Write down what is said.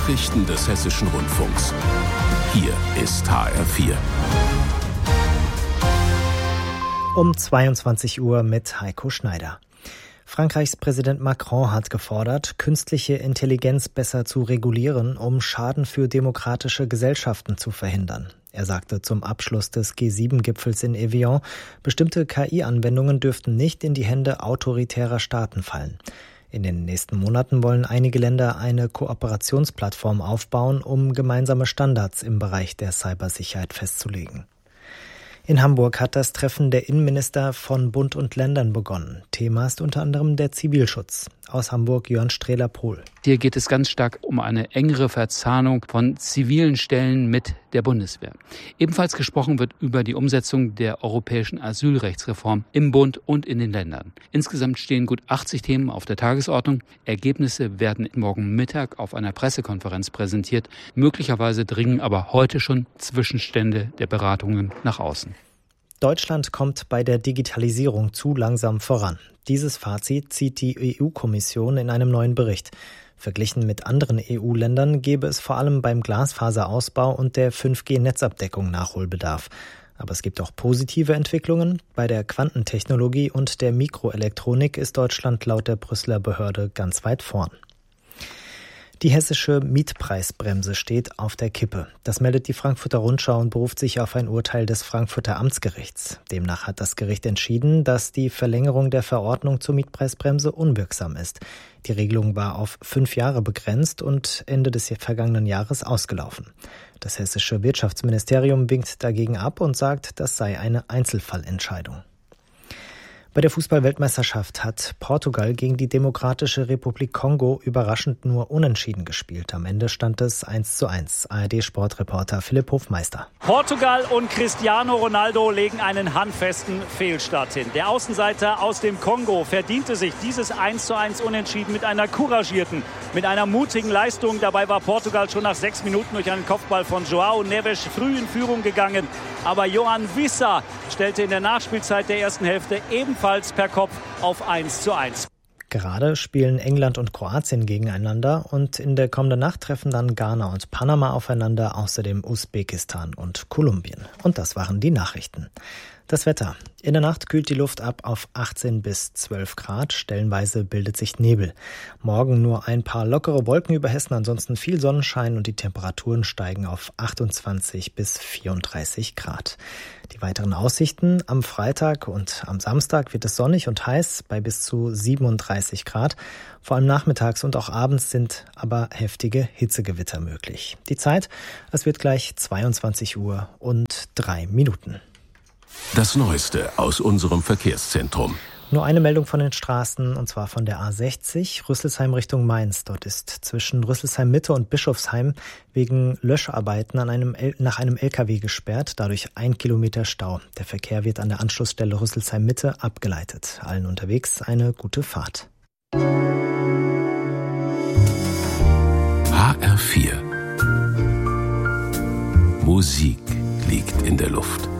Nachrichten des Hessischen Rundfunks. Hier ist HR4. Um 22 Uhr mit Heiko Schneider. Frankreichs Präsident Macron hat gefordert, künstliche Intelligenz besser zu regulieren, um Schaden für demokratische Gesellschaften zu verhindern. Er sagte zum Abschluss des G7-Gipfels in Evian, bestimmte KI-Anwendungen dürften nicht in die Hände autoritärer Staaten fallen. In den nächsten Monaten wollen einige Länder eine Kooperationsplattform aufbauen, um gemeinsame Standards im Bereich der Cybersicherheit festzulegen. In Hamburg hat das Treffen der Innenminister von Bund und Ländern begonnen. Thema ist unter anderem der Zivilschutz. Aus Hamburg Jörn Strehler-Pohl. Hier geht es ganz stark um eine engere Verzahnung von zivilen Stellen mit der Bundeswehr. Ebenfalls gesprochen wird über die Umsetzung der europäischen Asylrechtsreform im Bund und in den Ländern. Insgesamt stehen gut 80 Themen auf der Tagesordnung. Ergebnisse werden morgen Mittag auf einer Pressekonferenz präsentiert. Möglicherweise dringen aber heute schon Zwischenstände der Beratungen nach außen. Deutschland kommt bei der Digitalisierung zu langsam voran. Dieses Fazit zieht die EU-Kommission in einem neuen Bericht. Verglichen mit anderen EU-Ländern gäbe es vor allem beim Glasfaserausbau und der 5G-Netzabdeckung Nachholbedarf. Aber es gibt auch positive Entwicklungen. Bei der Quantentechnologie und der Mikroelektronik ist Deutschland laut der Brüsseler Behörde ganz weit vorn. Die hessische Mietpreisbremse steht auf der Kippe. Das meldet die Frankfurter Rundschau und beruft sich auf ein Urteil des Frankfurter Amtsgerichts. Demnach hat das Gericht entschieden, dass die Verlängerung der Verordnung zur Mietpreisbremse unwirksam ist. Die Regelung war auf 5 Jahre begrenzt und Ende des vergangenen Jahres ausgelaufen. Das hessische Wirtschaftsministerium winkt dagegen ab und sagt, das sei eine Einzelfallentscheidung. Bei der Fußball-Weltmeisterschaft hat Portugal gegen die Demokratische Republik Kongo überraschend nur unentschieden gespielt. Am Ende stand es 1:1. ARD-Sportreporter Philipp Hofmeister. Portugal und Cristiano Ronaldo legen einen handfesten Fehlstart hin. Der Außenseiter aus dem Kongo verdiente sich dieses 1:1 Unentschieden mit einer couragierten, mit einer mutigen Leistung. Dabei war Portugal schon nach 6 Minuten durch einen Kopfball von João Neves früh in Führung gegangen. Aber Johan Wissa stellte in der Nachspielzeit der ersten Hälfte ebenfalls per Kopf auf 1:1. Gerade spielen England und Kroatien gegeneinander und in der kommenden Nacht treffen dann Ghana und Panama aufeinander, außerdem Usbekistan und Kolumbien. Und das waren die Nachrichten. Das Wetter. In der Nacht kühlt die Luft ab auf 18 bis 12 Grad. Stellenweise bildet sich Nebel. Morgen nur ein paar lockere Wolken über Hessen, ansonsten viel Sonnenschein und die Temperaturen steigen auf 28 bis 34 Grad. Die weiteren Aussichten: am Freitag und am Samstag wird es sonnig und heiß bei bis zu 37 Grad. Vor allem nachmittags und auch abends sind aber heftige Hitzegewitter möglich. Die Zeit: es wird gleich 22 Uhr und 3 Minuten. Das Neueste aus unserem Verkehrszentrum. Nur eine Meldung von den Straßen, und zwar von der A60, Rüsselsheim Richtung Mainz. Dort ist zwischen Rüsselsheim Mitte und Bischofsheim wegen Löscharbeiten nach einem LKW gesperrt, dadurch 1 Kilometer Stau. Der Verkehr wird an der Anschlussstelle Rüsselsheim Mitte abgeleitet. Allen unterwegs eine gute Fahrt. HR4. Musik liegt in der Luft.